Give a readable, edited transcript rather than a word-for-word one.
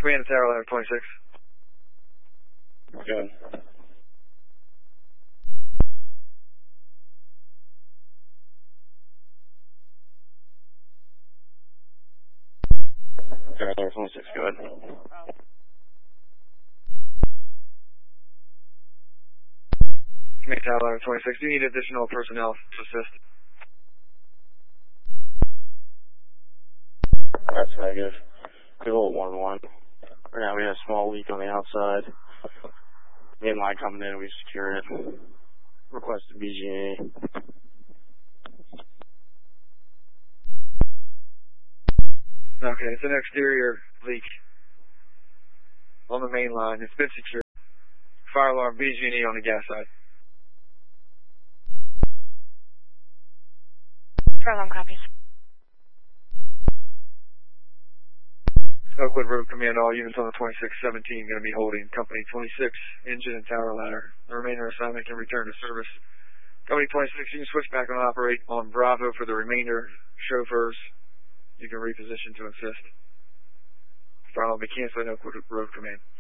Command to Tower Ladder 26. Good. Tower Ladder 26, go ahead. Command to Tower Ladder 26. Do you need additional personnel to assist? That's negative. Good old 1-1. Right now we have a small leak on the outside. Main line coming in, we secure it. Requested BG&E. Okay, it's an exterior leak on the main line. It's been secured. Fire alarm, BG&E on the gas side. Fire alarm copies. Oakwood Road Command, all units on the 2617 going to be holding Company 26, engine and tower ladder. The remainder assignment can return to service. Company 26, you can switch back and operate on Bravo for the remainder. Chauffeurs, you can reposition to assist. Fire alarm will be canceling Oakwood Road Command.